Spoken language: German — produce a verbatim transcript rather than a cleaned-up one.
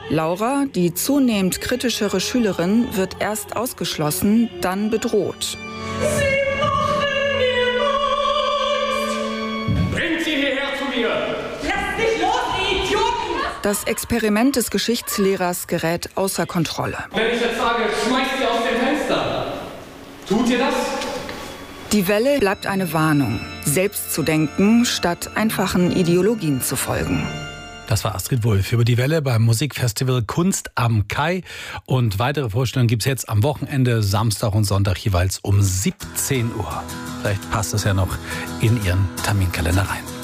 Laura, die zunehmend kritischere Schülerin, wird erst ausgeschlossen, dann bedroht. Sie machen mir Angst! Bringt sie hierher zu mir! Lasst mich los, ihr Idioten! Das Experiment des Geschichtslehrers gerät außer Kontrolle. Wenn ich jetzt sage, schmeißt sie aus dem Fenster, tut ihr das? Die Welle bleibt eine Warnung, selbst zu denken, statt einfachen Ideologien zu folgen. Das war Astrid Wulff über die Welle beim Musikfestival Kunst am Kai. Und weitere Vorstellungen gibt es jetzt am Wochenende, Samstag und Sonntag jeweils um siebzehn Uhr. Vielleicht passt es ja noch in Ihren Terminkalender rein.